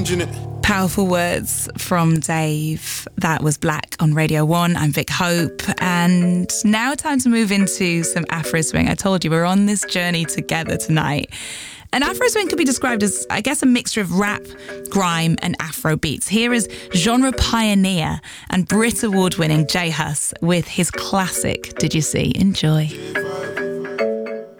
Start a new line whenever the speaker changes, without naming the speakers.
changing it.
Powerful words from Dave. That was Black on Radio 1. I'm Vic Hope. And now time to move into some Afro swing. I told you we're on this journey together tonight. And Afro swing could be described as, I guess, a mixture of rap, grime and Afro beats. Here is genre pioneer and Brit Award-winning J Hus with his classic Did You See? Enjoy.